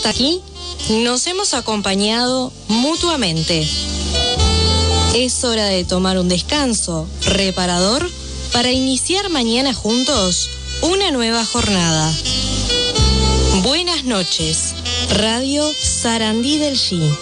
Hasta aquí nos hemos acompañado mutuamente. Es hora de tomar un descanso reparador para iniciar mañana juntos una nueva jornada. Buenas noches, Radio Sarandí del G.